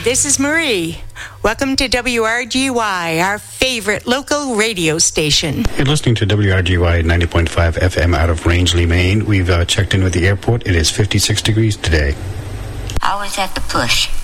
this is Marie. Welcome to WRGY, our favorite local radio station. You're listening to WRGY 90.5 FM out of Rangeley, Maine. We've checked in with the airport. It is 56 degrees today. I always have to push.